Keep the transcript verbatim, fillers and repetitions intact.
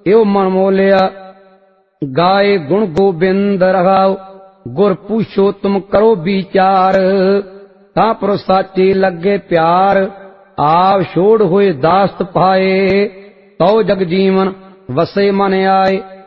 इहो मन मोलिया। गाए गुण गोबिंद रहाओ गुर पूछो तुम करो विचार। तां पर साचे लगे प्यार आप छोड़ होए दास्त पाए। तो जग जीवन वसे मन आए